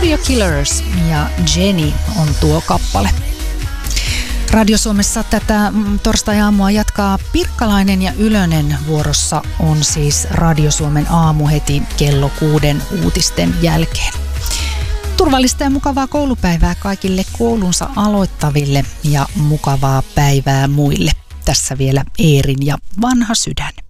Stereo Killers ja Jenny on tuo kappale. Radio Suomessa tätä torstai-aamua jatkaa Pirkkalainen ja Ylönen. Vuorossa on siis Radio Suomen aamu heti kello 6 uutisten jälkeen. Turvallista ja mukavaa koulupäivää kaikille koulunsa aloittaville ja mukavaa päivää muille. Tässä vielä Eerin ja Vanha sydän.